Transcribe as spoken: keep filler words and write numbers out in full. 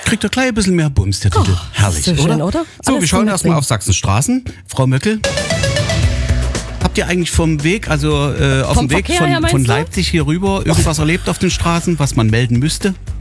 Kriegt er gleich ein bisschen mehr Bums, der Titel. Oh, Herrlich, so oder? schön, oder? So, Alles wir schauen zum erstmal auf Sachsens Straßen. Frau Möckel, habt ihr eigentlich vom Weg, also äh, auf Vom dem Weg Verkehr her, von, meinst von du? Leipzig hier rüber irgendwas erlebt auf den Straßen, was man melden müsste?